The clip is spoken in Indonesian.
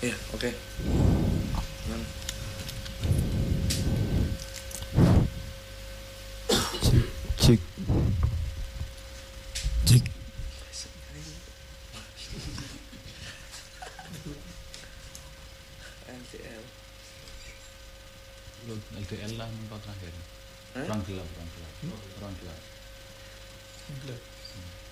Iya, oke. Gimana? Cek. Cek. LDL. Lu LDL lah empat terakhir. Hah? Orang gelap. Orang gelap. Gelap.